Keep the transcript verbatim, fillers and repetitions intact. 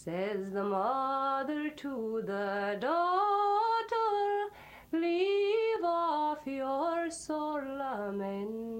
Says the mother to the daughter, leave off your sore lament.